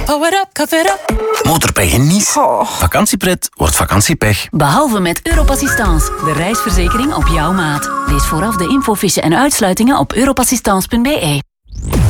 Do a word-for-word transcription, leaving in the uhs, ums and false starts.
Power up, cover up. Motorpech en Nice. Oh. Vakantiepret wordt vakantiepech. Behalve met Europassistance, de reisverzekering op jouw maat. Lees vooraf de infofiche en uitsluitingen op europassistance punt be.